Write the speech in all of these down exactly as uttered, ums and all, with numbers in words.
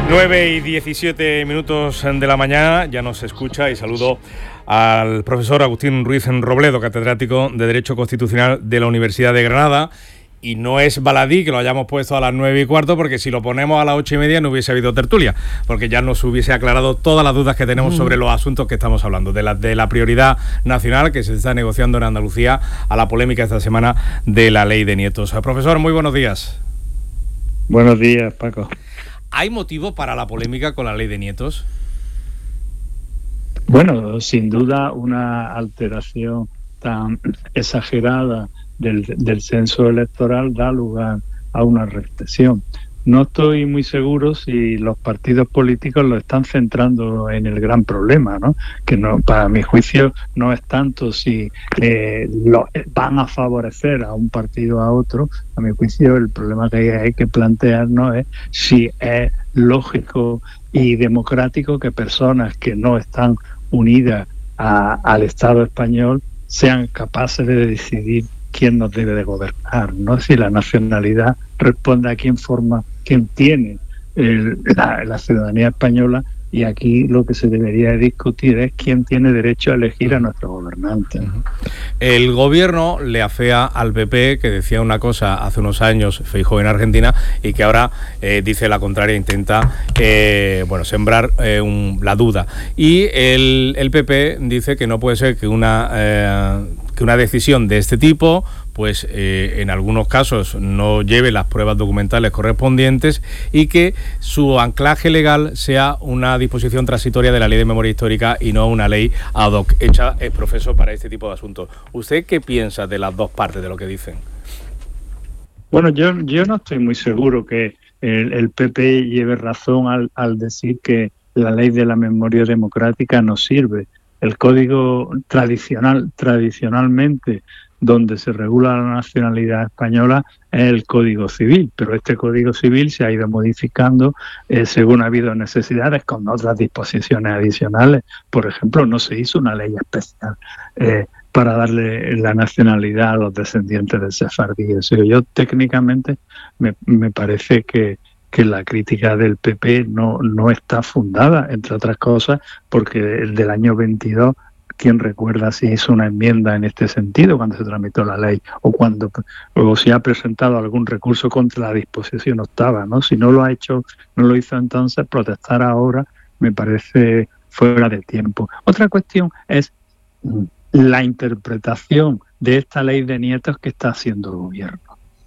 nueve y diecisiete minutos de la mañana, ya nos escucha y saludo al profesor Agustín Ruiz Robledo, catedrático de Derecho Constitucional de la Universidad de Granada. Y no es baladí que lo hayamos puesto a las nueve y cuarto, porque si lo ponemos a las ocho y media no hubiese habido tertulia, porque ya nos hubiese aclarado todas las dudas que tenemos mm. sobre los asuntos que estamos hablando, de la, de la prioridad nacional que se está negociando en Andalucía, a la polémica esta semana de la ley de nietos. Profesor, muy buenos días. Buenos días, Paco. ¿Hay motivo para la polémica con la ley de nietos? Bueno, sin duda una alteración tan exagerada del, del censo electoral da lugar a una reflexión. No estoy muy seguro si los partidos políticos lo están centrando en el gran problema, ¿no? Que no, para mi juicio no es tanto si eh, lo, van a favorecer a un partido o a otro. A mi juicio el problema que hay, hay que plantearnos es si es lógico y democrático que personas que no están unidas a, al Estado español sean capaces de decidir quién nos debe de gobernar, ¿no? Si la nacionalidad responde a quién forma, quién tiene el, la, la ciudadanía española, y aquí lo que se debería discutir es quién tiene derecho a elegir a nuestros gobernantes. El gobierno le afea al P P, que decía una cosa hace unos años, Feijóo en Argentina, y que ahora eh, dice la contraria, intenta eh, bueno, sembrar eh, un, la duda. Y el, el P P dice que no puede ser que una, eh, que una decisión de este tipo pues eh, en algunos casos no lleve las pruebas documentales correspondientes, y que su anclaje legal sea una disposición transitoria de la Ley de Memoria Histórica y no una ley ad hoc hecha eh, profeso para este tipo de asuntos. ¿Usted qué piensa de las dos partes de lo que dicen? Bueno, yo, yo no estoy muy seguro que el, el P P lleve razón al, al decir que la Ley de la Memoria Democrática no sirve. El código tradicional, tradicionalmente, donde se regula la nacionalidad española, es el Código Civil, pero este Código Civil se ha ido modificando eh, según ha habido necesidades, con otras disposiciones adicionales. Por ejemplo, no se hizo una ley especial eh, para darle la nacionalidad a los descendientes de sefardí. Eso yo técnicamente me, me parece que que la crítica del P P no, no está fundada, entre otras cosas, porque el del año veintidós, ¿quién recuerda si hizo una enmienda en este sentido cuando se tramitó la ley, o cuando o si ha presentado algún recurso contra la disposición octava, ¿no? Si no lo ha hecho, no lo hizo entonces, protestar ahora me parece fuera de tiempo. Otra cuestión es la interpretación de esta ley de nietos que está haciendo el gobierno.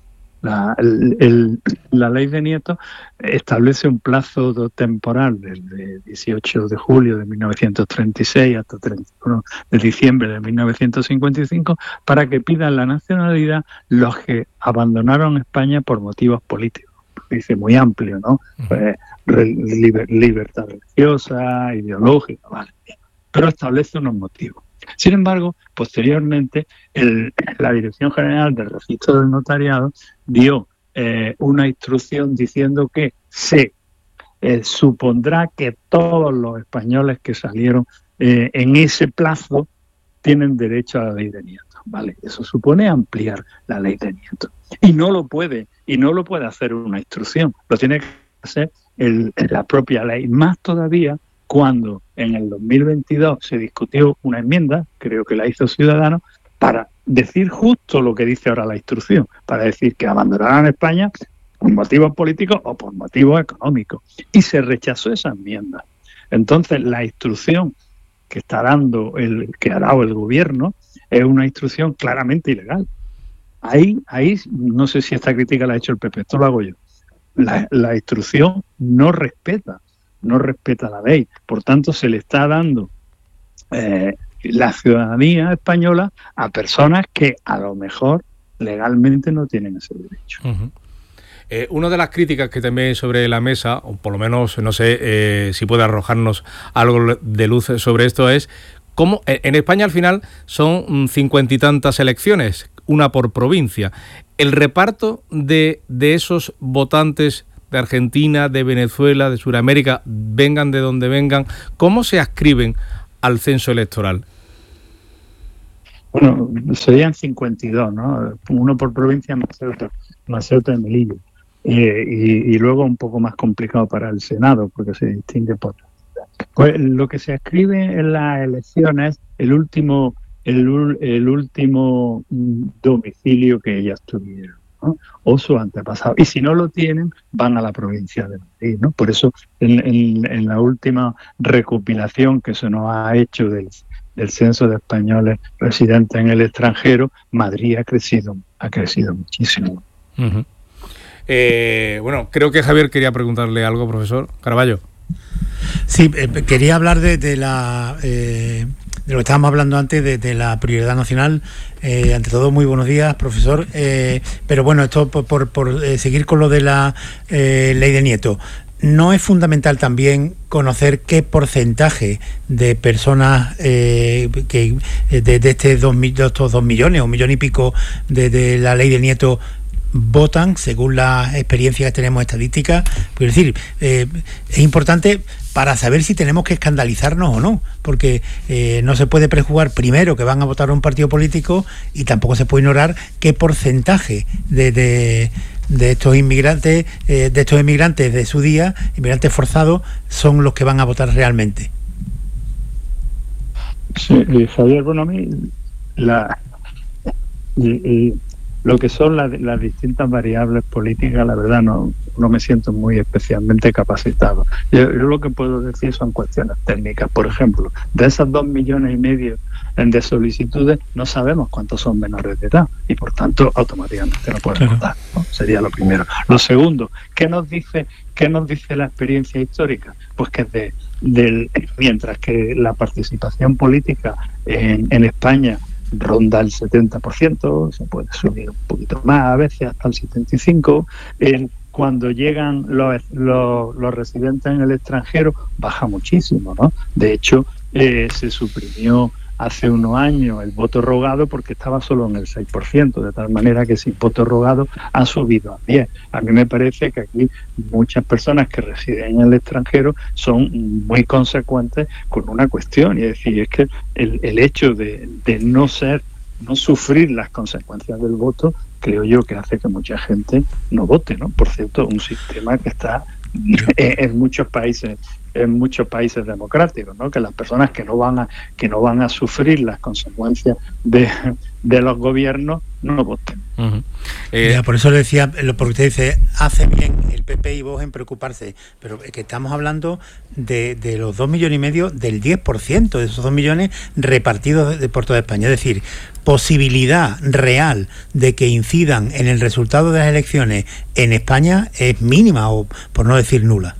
La, el, el, la ley de nietos establece un plazo temporal desde dieciocho de julio de mil novecientos treinta y seis hasta treinta y uno de diciembre de mil novecientos cincuenta y cinco para que pidan la nacionalidad los que abandonaron España por motivos políticos. Dice muy amplio, ¿no? Pues, liber, libertad religiosa, ideológica, vale. Pero establece unos motivos. Sin embargo, posteriormente, el, la Dirección General del Registro del Notariado dio eh, una instrucción diciendo que se eh, supondrá que todos los españoles que salieron eh, en ese plazo tienen derecho a la ley de nietos. Vale, eso supone ampliar la ley de nietos. Y no lo puede, y no lo puede hacer una instrucción, lo tiene que hacer el, la propia ley, más todavía cuando en el dos mil veintidós se discutió una enmienda, creo que la hizo Ciudadanos, para decir justo lo que dice ahora la instrucción, para decir que abandonarán España por motivos políticos o por motivos económicos. Y se rechazó esa enmienda. Entonces, la instrucción que está dando el que ha dado el gobierno es una instrucción claramente ilegal. Ahí, ahí no sé si esta crítica la ha hecho el P P, esto lo hago yo. La, la instrucción no respeta no respeta la ley, por tanto se le está dando eh, la ciudadanía española a personas que a lo mejor legalmente no tienen ese derecho. Uh-huh. Eh, una de las críticas que también hay sobre la mesa, o por lo menos no sé eh, si puede arrojarnos algo de luz sobre esto, es cómo en España al final son cincuenta y tantas elecciones, una por provincia. El reparto de, de esos votantes de Argentina, de Venezuela, de Sudamérica, vengan de donde vengan, ¿cómo se adscriben al censo electoral? Bueno, serían cincuenta y dos, ¿no? Uno por provincia más Ceuta, más Ceuta y Melilla. eh, y, y luego un poco más complicado para el Senado, porque se distingue por... Pues lo que se escribe en las elecciones, el último, el, el último domicilio que ellas tuvieron, ¿no? O su antepasado. Y si no lo tienen, van a la provincia de Madrid, ¿no? Por eso, en, en, en la última recopilación que se nos ha hecho del, del censo de españoles residentes en el extranjero, Madrid ha crecido, ha crecido muchísimo. Uh-huh. eh, bueno, creo que Javier quería preguntarle algo, profesor Caraballo. Sí, eh, quería hablar de, de la eh, de lo que estábamos hablando antes, de, de la prioridad nacional. Eh, ante todo, muy buenos días, profesor. Eh, pero bueno, esto por, por, por eh, seguir con lo de la eh, ley de Nieto. ¿No es fundamental también conocer qué porcentaje de personas eh, que de, de, este dos, de estos dos millones o un millón y pico de, de la ley de Nieto votan, según las experiencias que tenemos estadísticas? Es decir, eh, es importante para saber si tenemos que escandalizarnos o no, porque eh, no se puede prejugar primero que van a votar a un partido político, y tampoco se puede ignorar qué porcentaje de, de, de estos inmigrantes, eh, de estos inmigrantes de su día, inmigrantes forzados, son los que van a votar realmente. Sí, Javier, bueno, a mí la... Y, y... lo que son las, las distintas variables políticas, la verdad no, no me siento muy especialmente capacitado. Yo, yo lo que puedo decir son cuestiones técnicas. Por ejemplo, de esas dos millones y medio de solicitudes, no sabemos cuántos son menores de edad y por tanto automáticamente no pueden votar, ¿no? Sería lo primero. Lo segundo, ¿qué nos dice, qué nos dice la experiencia histórica? Pues que de, del, mientras que la participación política en, en España ronda el setenta por ciento, se puede subir un poquito más a veces hasta el setenta y cinco por ciento. Eh, cuando llegan los, los, los residentes en el extranjero baja muchísimo, ¿no? De hecho, eh, se suprimió hace unos años el voto rogado porque estaba solo en el seis por ciento, de tal manera que sin voto rogado ha subido a diez. A mí me parece que aquí muchas personas que residen en el extranjero son muy consecuentes con una cuestión, y es decir, es que el, el hecho de, de no ser, no sufrir las consecuencias del voto, creo yo que hace que mucha gente no vote, ¿no? Por cierto, un sistema que está en, en muchos países en muchos países democráticos, ¿no? Que las personas que no van a que no van a sufrir las consecuencias de, de los gobiernos no voten. Uh-huh. eh, ya, por eso le decía, porque usted dice, hace bien el P P y Vox en preocuparse, pero es que estamos hablando de, de los dos millones y medio, del diez por ciento de esos dos millones repartidos de, de por toda España. Es decir, posibilidad real de que incidan en el resultado de las elecciones en España es mínima, o por no decir nula.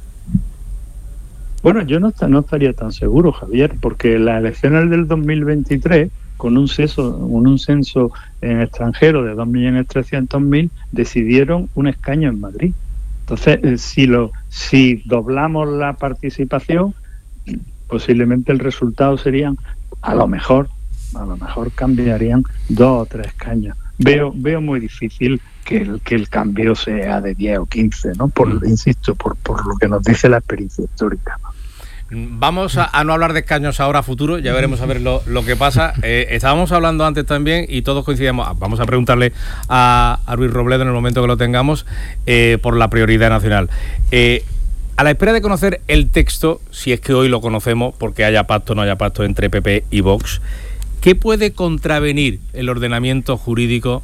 Bueno, yo no, no estaría tan seguro, Javier, porque las elecciones del dos mil veintitrés, con un censo, con un censo en extranjero de dos millones trescientos mil, decidieron un escaño en Madrid. Entonces, eh, si lo si doblamos la participación, posiblemente el resultado serían, a lo mejor, a lo mejor cambiarían dos o tres escaños. Veo veo muy difícil que el, que el cambio sea de diez o quince, ¿no? Por, insisto, por, por lo que nos dice la experiencia histórica, ¿no? Vamos a, a no hablar de escaños ahora a futuro, ya veremos a ver lo, lo que pasa. Eh, estábamos hablando antes también y todos coincidimos, vamos a preguntarle a, a Ruiz Robledo en el momento que lo tengamos, eh, por la prioridad nacional. Eh, a la espera de conocer el texto, si es que hoy lo conocemos, porque haya pacto o no haya pacto entre P P y Vox, ¿qué puede contravenir el ordenamiento jurídico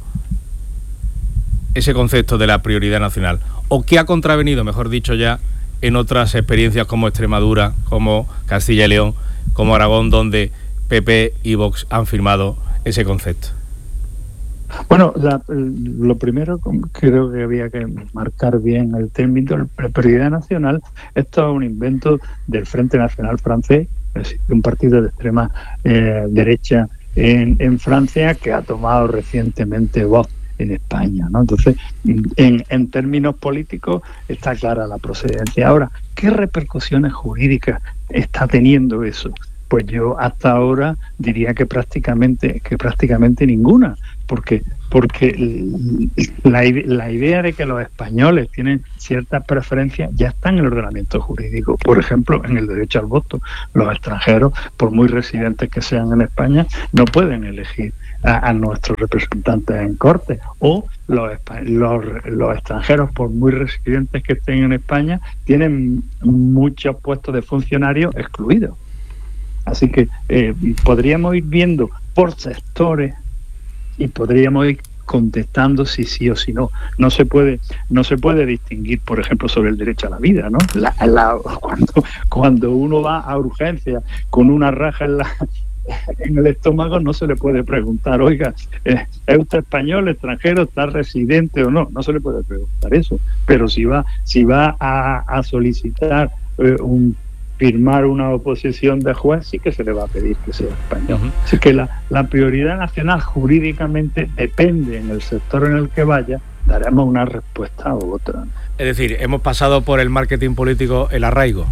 ese concepto de la prioridad nacional? ¿O qué ha contravenido, mejor dicho ya, en otras experiencias como Extremadura, como Castilla y León, como Aragón, donde P P y Vox han firmado ese concepto? Bueno, la, lo primero, creo que había que marcar bien el término. La prioridad nacional, esto es un invento del Frente Nacional francés, existe un partido de extrema eh, derecha en, en Francia que ha tomado recientemente voz en España, ¿no? Entonces, en, en términos políticos está clara la procedencia. Ahora, ¿qué repercusiones jurídicas está teniendo eso? Pues yo hasta ahora diría que prácticamente que prácticamente ninguna, porque porque la, la idea de que los españoles tienen ciertas preferencias ya está en el ordenamiento jurídico. Por ejemplo, en el derecho al voto, los extranjeros, por muy residentes que sean en España, no pueden elegir a, a nuestros representantes en Cortes, o los, los, los extranjeros, por muy residentes que estén en España, tienen muchos puestos de funcionarios excluidos. Así que eh, podríamos ir viendo por sectores y podríamos ir contestando si sí o si no. No se puede, no se puede distinguir, por ejemplo, sobre el derecho a la vida, ¿no? La, la, cuando, cuando uno va a urgencia con una raja en la en el estómago, no se le puede preguntar, oiga, eh, ¿es usted español, extranjero, está residente o no? No se le puede preguntar eso. Pero si va, si va a, a solicitar eh, un firmar una oposición de juez, sí que se le va a pedir que sea español. Uh-huh. Así que la, la prioridad nacional jurídicamente depende en el sector en el que vaya, daremos una respuesta u otra. Es decir, hemos pasado por el marketing político el arraigo.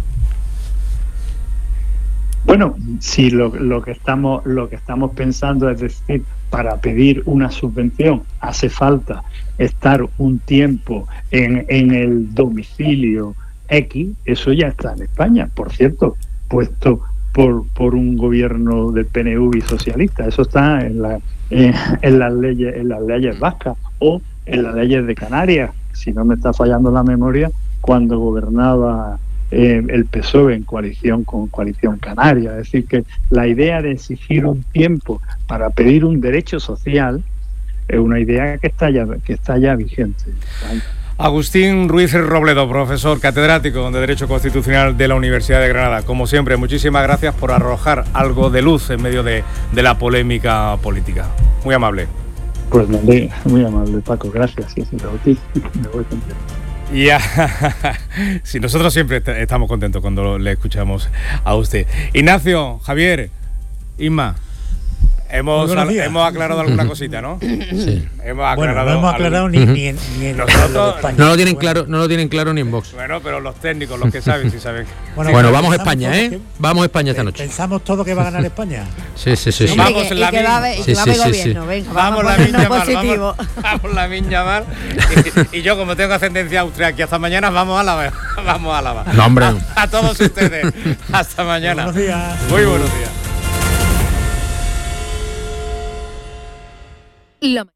Bueno, si lo, lo que estamos lo que estamos pensando es decir, para pedir una subvención hace falta estar un tiempo en, en el domicilio X, eso ya está en España, por cierto, puesto por por un gobierno del P N V y socialista. Eso está en la en, en las leyes en las leyes vascas o en las leyes de Canarias, si no me está fallando la memoria, cuando gobernaba eh, el P S O E en coalición con Coalición Canaria. Es decir, que la idea de exigir un tiempo para pedir un derecho social es una idea que está ya que está ya vigente. Agustín Ruiz Robledo, profesor catedrático de Derecho Constitucional de la Universidad de Granada. Como siempre, muchísimas gracias por arrojar algo de luz en medio de, de la polémica política. Muy amable. Pues muy amable, Paco. Gracias. Sí, sí, me voy contento. Ya, sí, nosotros siempre estamos contentos cuando le escuchamos a usted. Ignacio, Javier, Inma. Hemos, al, hemos aclarado alguna cosita, ¿no? Sí. Hemos aclarado bueno, no hemos aclarado algún... ni, ni en, ni en Nosotros, no lo tienen claro, no lo tienen claro ni en Vox. Bueno, pero los técnicos, los que saben, sí saben. Bueno, bueno vamos a España, ¿eh? Que, vamos a España esta noche. ¿Pensamos todo que va a ganar España? Sí, sí, sí. sí. Vamos en la viña. Y que va a haber gobierno, venga, vamos, vamos la viña positivo. Vamos, vamos la viña mal. Y, y yo, como tengo ascendencia austríaca, hasta mañana vamos a la vamos a la No, hombre. A, a todos ustedes. Hasta mañana. Buenos días. Muy buenos días. La